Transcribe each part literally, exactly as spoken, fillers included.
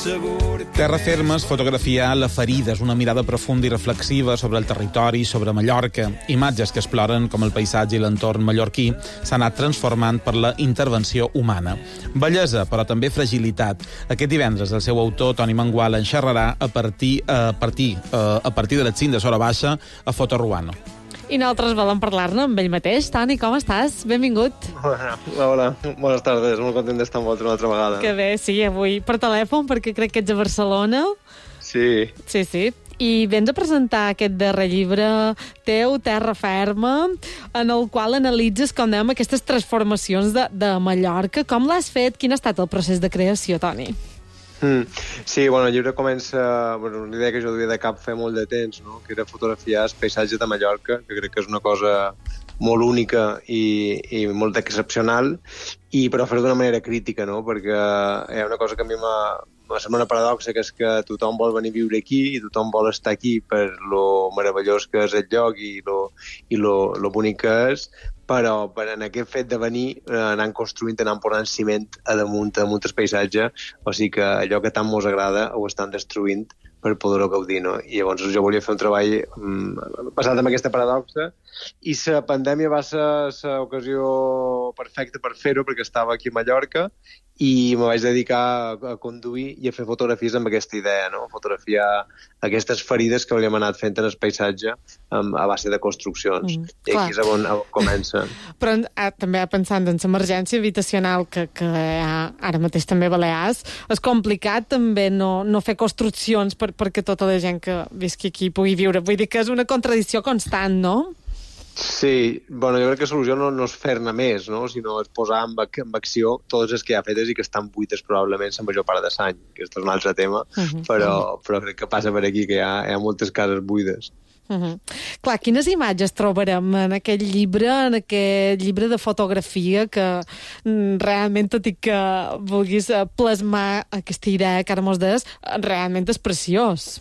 Terra Ferma és fotografiar la ferida, és una mirada profunda i reflexiva sobre el territori, sobre Mallorca. Imatges que exploren com el paisatge i l'entorn mallorquí s'ha anat transformant per la intervenció humana. Bellesa, però també fragilitat. Aquest divendres el seu autor, Toni Mangual, en xerrarà a partir, a partir, a partir de les cinc de Sora Baixa a Foto Ruano. I nosaltres volem parlar-ne amb ell mateix. Toni, com estàs? Benvingut. Hola, hola. Bones tardes. Molt content d'estar amb vosaltres una altra vegada. Que bé, sí, avui per telèfon, perquè crec que ets a Barcelona. Sí. Sí, sí. I vens a presentar aquest darrer llibre teu, Terra Ferma, en el qual analitzes, com dèiem, aquestes transformacions de, de Mallorca. Com l'has fet? Quin ha estat el procés de creació, Toni? Mm. Sí, bueno, el llibre comença... Bueno, una idea que jo duia de cap fa molt de temps, no? Que era fotografiar els paisatges de Mallorca, que crec que és una cosa molt única i, i molt excepcional, i però fer-ho d'una manera crítica, no? Perquè hi ha una cosa que a mi m'ha semblat una paradoxa, que és que tothom vol venir a viure aquí i tothom vol estar aquí per lo meravellós que és el lloc i lo, i lo, lo bonic que és, però per en aquest fet de venir eh, anant construint, anant posant ciment a damunt, a damunt el paisatge, o sigui que allò que tant mos agrada ho estan destruint per poder-ho gaudir, no? I llavors jo volia fer un treball mm, basat en aquesta paradoxa, i la pandèmia va ser l'ocasió perfecta per fer-ho, perquè estava aquí a Mallorca i me vaig dedicar a, a conduir i a fer fotografies amb aquesta idea, no? Fotografiar aquestes ferides que havíem anat fent en el paisatge um, a base de construccions. Mm, I aquí és on, on comença. Però eh, també pensant en l'emergència habitacional que, que hi ha ara mateix també a Balears, és complicat també no, no fer construccions per, perquè tota la gent que visqui aquí pugui viure. Vull dir que és una contradicció constant, no? Sí, bueno, jo crec que la solució no, no és fer-ne més, no? Sinó és posar en, en acció totes les que hi ha fetes i que estan buites probablement la major part de l'any. Aquest és un altre tema, uh-huh. però, però crec que passa per aquí, que hi ha, hi ha moltes cases buides. Uh-huh. Clar, quines imatges trobarem en aquest llibre, en aquest llibre de fotografia que mm, realment, tot i que vulguis plasmar aquesta idea que ara mos des, realment és preciós.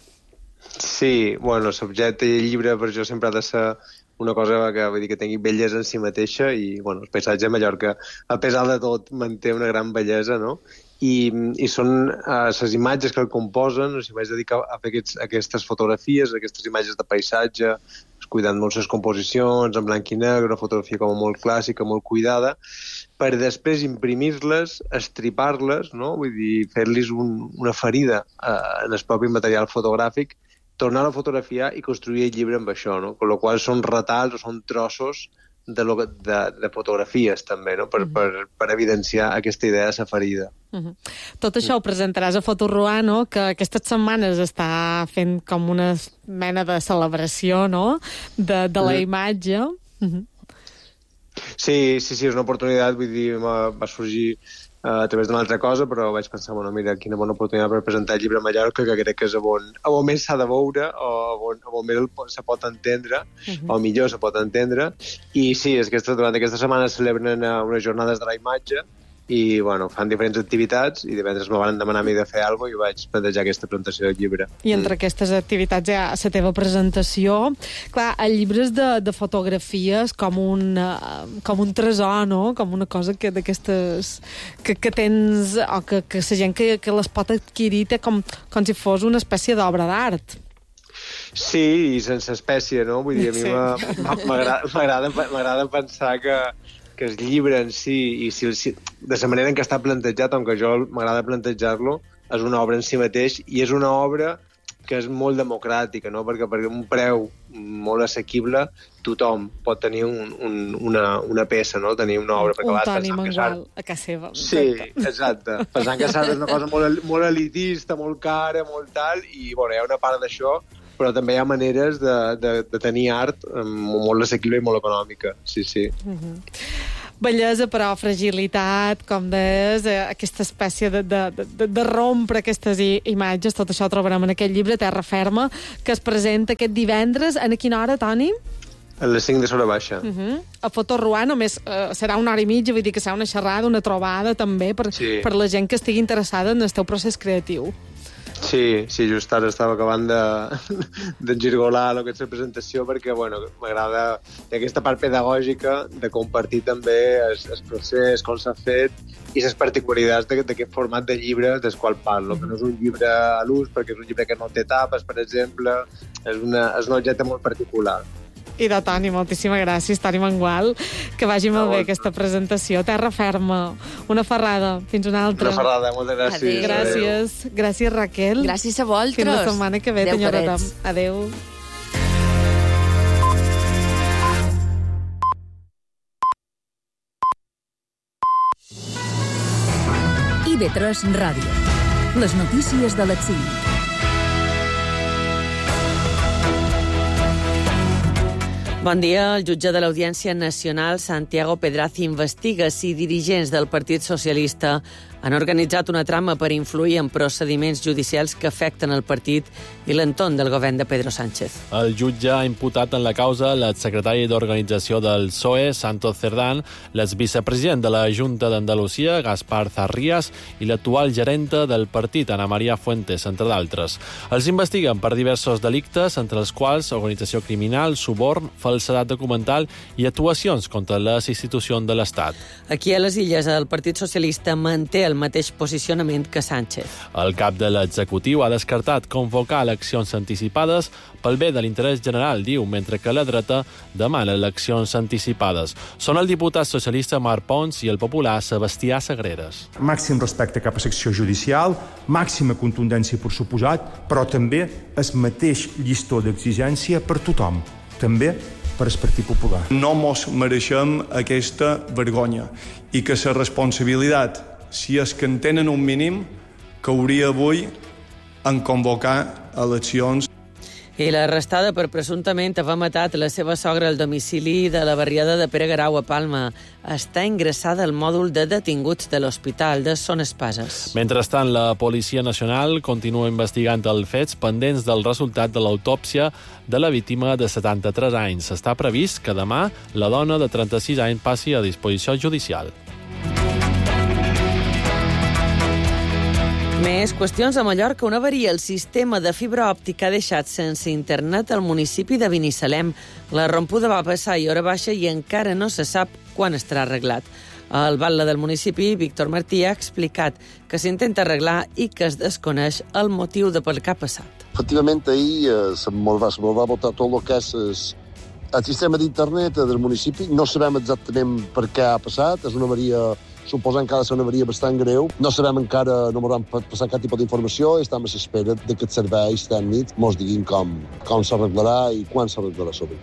Sí, bueno, l'objecte i el llibre per jo sempre ha de ser una cosa que, vull dir, que tingui bellesa en si mateixa i, bueno, el paisatge de Mallorca, a pesar de tot, manté una gran bellesa, no? I, i són uh, les imatges que el composen, o sigui, vaig dedicar a fer aquests, aquestes fotografies, aquestes imatges de paisatge, cuidant molt les composicions, en blanc i negre, una fotografia com molt clàssica, molt cuidada, per després imprimir-les, estripar-les, no? Vull dir, fer-los un, una ferida uh, en el propi material fotogràfic, tornar a fotografiar i construir el llibre amb això, no? Con lo qual són retalls o són trossos de, lo, de, de fotografies també, no? Per, uh-huh. per, per evidenciar aquesta idea de la ferida. Uh-huh. Tot això ho presentaràs a Foto Ruano, que aquestes setmanes està fent com una mena de celebració, no? De, de la uh-huh. imatge. Uh-huh. Sí, sí, sí, és una oportunitat, vull dir, va sorgir Uh, a través d'una altra cosa, però vaig pensar, bueno, mira, quina bona oportunitat per presentar el llibre a Mallorca, que crec que és on, on més s'ha de veure, o on, on més se pot entendre, uh-huh. o millor se pot entendre, i sí, és que durant aquesta setmana es celebren uh, unes jornades de la imatge, i, bueno, fan diferents activitats, i divendres me van demanar a mi de fer alguna cosa i vaig plantejar aquesta presentació del llibre. I entre mm. aquestes activitats hi ha la teva presentació. Clar, el llibre és de, de fotografies com un, uh, com un tresor, no? Com una cosa que d'aquestes que, que tens, o que, que la gent que, que les pot adquirir té com, com si fos una espècie d'obra d'art. Sí, i sense espècie, no? Vull dir, a mi sí. m'agrada pensar que que el llibre en si, i si, si, de la manera en què està plantejat, aunque jo m'agrada plantejar-lo, és una obra en si mateix, i és una obra que és molt democràtica, no? Perquè per un preu molt assequible tothom pot tenir un, un, una, una peça, no? Tenir una obra. Un Toni Mangual a casa seva. Sí, exacte. Pensant que és una cosa molt, molt elitista, molt cara, molt tal, i bueno, hi ha una part d'això, però també hi ha maneres de, de, de tenir art molt assequible i molt econòmica. Sí, sí. Uh-huh. Bellesa, però fragilitat, com deies, aquesta espècie de, de, de, de rompre aquestes imatges, tot això ho trobarem en aquest llibre, Terra Ferma, que es presenta aquest divendres. En a quina hora, Toni? A les cinc de Sora Baixa. Uh-huh. A Foto Ruano, només uh, serà una hora i mitja, vull dir que serà una xerrada, una trobada també per, sí. per la gent que estigui interessada en el teu procés creatiu. Sí, sí, just ara estava acabant d'engirgolar de, el que és la presentació perquè, bueno, m'agrada aquesta part pedagògica de compartir també el, el procés, com s'ha fet i les particularitats d'aquest format de llibre del qual parlo, que no és un llibre a l'ús perquè és un llibre que no té tapes, per exemple, és, una, és un objecte molt particular. I de tant, i moltíssimes gràcies, Toni Mangual. Que vagi molt bé aquesta presentació. Terra ferma. Una ferrada. Fins una altra. Una ferrada, moltes gràcies. Adéu. Gràcies. Gràcies, Raquel. Gràcies a vosaltres. Fins la setmana que ve, Tenyoreta. Adéu. I ve tres Ràdio. Les notícies de les cinc. Bon dia. El jutge de l'Audiència Nacional, Santiago Pedraza, investiga si dirigents del Partit Socialista han organitzat una trama per influir en procediments judicials que afecten el partit i l'entorn del govern de Pedro Sánchez. El jutge ha imputat en la causa l'exsecretari d'Organització del P S O E, Santos Cerdán, l'exvicepresident de la Junta d'Andalusia, Gaspar Zarrías, i l'actual gerenta del partit, Ana María Fuentes, entre d'altres. Els investiguen per diversos delictes, entre els quals organització criminal, suborn, falsedat documental i actuacions contra les institucions de l'Estat. Aquí a les Illes, el Partit Socialista manté el mateix posicionament que Sánchez. El cap de l'executiu ha descartat convocar eleccions anticipades pel bé de l'interès general, diu, mentre que la dreta demana eleccions anticipades. Són el diputat socialista Marc Pons i el popular Sebastià Sagreres. Màxim respecte cap a secció judicial, màxima contundència per suposat, però també el mateix llistó d'exigència per tothom, també per el Partit Popular. No mos mereixem aquesta vergonya i que la responsabilitat, si és que en tenen un mínim, que hauria avui en convocar eleccions. I l'arrestada per presumptament haver matat la seva sogra al domicili de la barriada de Pere Garau a Palma està ingressada al mòdul de detinguts de l'Hospital de Son Espases. Mentrestant, la Policia Nacional continua investigant els fets pendents del resultat de l'autòpsia de la víctima de setanta-tres anys. Està previst que demà la dona de trenta-sis anys passi a disposició judicial. Més qüestions a Mallorca. Una avaria al sistema de fibra òptica ha deixat sense internet al municipi de Binissalem. La rompuda va passar a hora baixa i encara no se sap quan estarà arreglat. El batlle del municipi, Víctor Martí, ha explicat que s'intenta arreglar i que es desconeix el motiu de per què ha passat. Efectivament, ahir eh, se me'l va, se me'l va botar tot el que és el sistema d'internet del municipi. No sabem exactament per què ha passat. És una avaria, suposant que ha de ser una avaria bastant greu. No sabem encara, no m'hauran passat cap tipus d'informació i estem a l'espera que aquests serveis tècnics mos diguin com, com s'arreglarà i quan s'arreglarà sobre.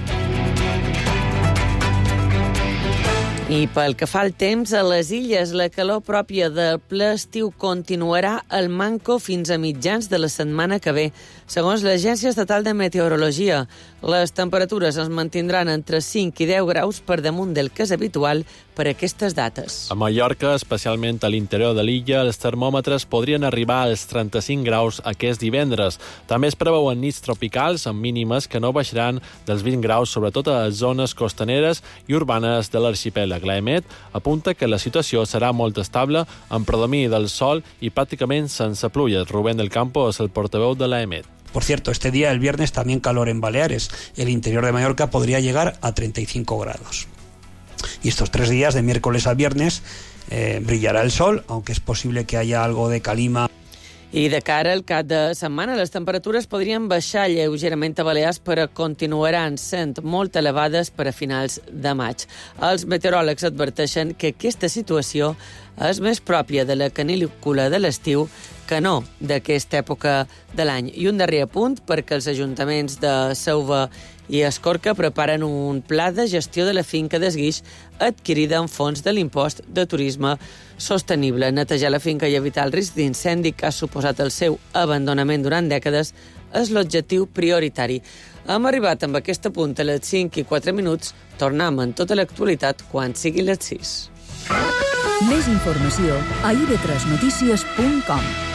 I pel que fa al temps, a les Illes, la calor pròpia del ple estiu continuarà al manco fins a mitjans de la setmana que ve. Segons l'Agència Estatal de Meteorologia, les temperatures es mantindran entre cinc i deu graus per damunt del que és habitual per aquestes dates. A Mallorca, especialment a l'interior de l'illa, els termòmetres podrien arribar als trenta-cinc graus aquest divendres. També es preveuen nits tropicals amb mínimes que no baixaran dels vint graus, sobretot a les zones costaneres i urbanes de l'arxipèlag. L'A E M E T apunta que la situació serà molt estable, amb predomini del sol i pràcticament sense pluja. Rubén del Campo és el portaveu de l'A E M E T. Por cierto, este día, el viernes, también calor en Baleares. El interior de Mallorca podría llegar a treinta y cinco grados. Y estos tres días, de miércoles a viernes, eh, brillará el sol, aunque es posible que haya algo de calima. I de cara al cap de setmana, les temperatures podrien baixar lleugerament a Balears, però continuaran sent molt elevades per a finals de maig. Els meteoròlegs adverteixen que aquesta situació és més pròpia de la canícula de l'estiu que no d'aquesta època de l'any. I un darrer apunt, perquè els ajuntaments de Seuva i Escorca preparen un pla de gestió de la finca d'esguix adquirida en fons de l'impost de turisme sostenible. Netejar la finca i evitar el risc d'incendi que ha suposat el seu abandonament durant dècades és l'objectiu prioritari. Hem arribat amb aquesta punt a les cinc i quatre minuts. Tornem en tota l'actualitat quan sigui les sis. Més informació a i ve tres notícies punt com.